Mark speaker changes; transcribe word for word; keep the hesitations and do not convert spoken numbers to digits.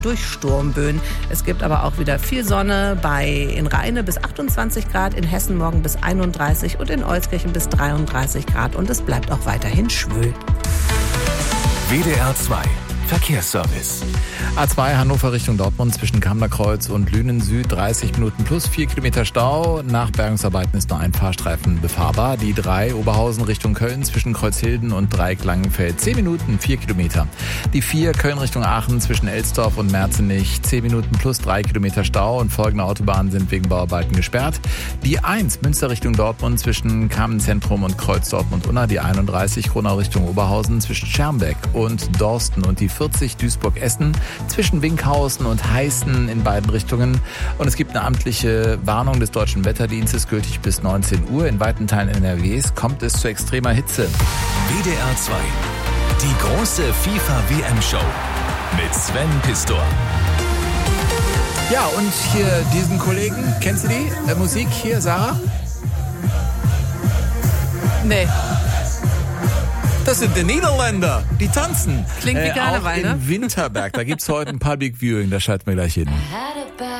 Speaker 1: durch Sturmböen. Es gibt aber auch wieder viel Sonne, bei in Rheine bis achtundzwanzig Grad, in Hessen morgen bis einunddreißig und in Euskirchen bis dreiunddreißig Grad. Und es bleibt auch weiterhin schwül.
Speaker 2: W D R zwei Verkehrsservice.
Speaker 3: A zwei Hannover Richtung Dortmund zwischen Kamblerkreuz und Lünen Süd dreißig Minuten plus vier Kilometer Stau. Nach Bergungsarbeiten ist nur ein Fahrstreifen befahrbar. Die drei Oberhausen Richtung Köln zwischen Kreuzhilden und Dreieck-Langenfeld zehn Minuten, vier Kilometer. Die vier Köln Richtung Aachen zwischen Elsdorf und Merzenich zehn Minuten plus drei Kilometer Stau und folgende Autobahnen sind wegen Bauarbeiten gesperrt. Die eins Münster Richtung Dortmund zwischen Kamenz-Zentrum und Kreuz Dortmund-Unna. Die einunddreißig Kronau Richtung Oberhausen zwischen Schermbeck und Dorsten und die vierzig Duisburg-Essen zwischen Winkhausen und Heißen in beiden Richtungen. Und es gibt eine amtliche Warnung des Deutschen Wetterdienstes, gültig bis neunzehn Uhr. In weiten Teilen N R Ws kommt es zu extremer Hitze.
Speaker 2: W D R zwei, die große FIFA-W M-Show mit Sven Pistor.
Speaker 3: Ja, und hier diesen Kollegen, kennst du die? Äh, Musik hier, Sarah?
Speaker 1: Nee.
Speaker 3: Das sind die Niederländer, die tanzen.
Speaker 1: Klingt wie Karneval,
Speaker 3: äh, auch
Speaker 1: ne?
Speaker 3: in Winterberg, da gibt's heute ein Public Viewing, da schalten wir gleich hin.